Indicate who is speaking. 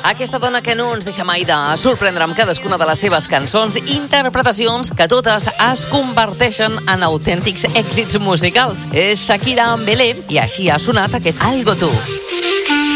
Speaker 1: Aquesta dona que no ens deixa mai de sorprendre amb cadascuna de les seves cançons, interpretacions que totes es converteixen en autèntics èxits musicals. És Shakira amb Belé i així ha sonat aquest Algo Tu.